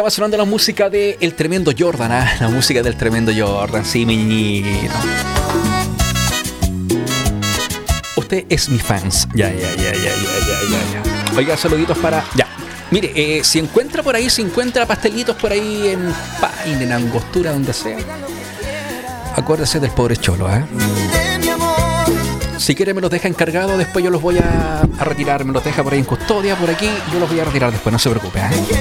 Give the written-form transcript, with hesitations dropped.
estaba sonando la música de El Tremendo Jordan, ¿eh? La música del Tremendo Jordan, sí, mi niñito. Usted es mi fans. Ya. Oiga, saluditos para... Ya. Mire, si encuentra por ahí, si encuentra pastelitos por ahí en Paine, en Angostura, donde sea, acuérdese del pobre cholo, ¿eh? Si quiere me los deja encargados, después yo los voy a retirar. Me los deja por ahí en custodia, por aquí. Yo los voy a retirar después, no se preocupe, ¿eh?